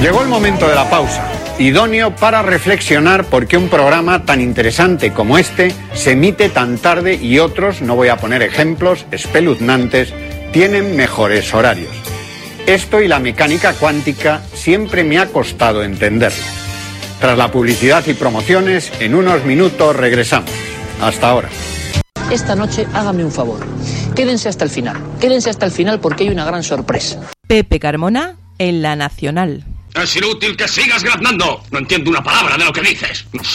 Llegó el momento de la pausa, idóneo para reflexionar por qué un programa tan interesante como este se emite tan tarde y otros, no voy a poner ejemplos espeluznantes, tienen mejores horarios. Esto y la mecánica cuántica siempre me ha costado entenderlo. Tras la publicidad y promociones, en unos minutos regresamos. Hasta ahora. Esta noche hágame un favor. Quédense hasta el final porque hay una gran sorpresa. Pepe Carmona en La Nacional. Es inútil que sigas graznando. No entiendo una palabra de lo que dices.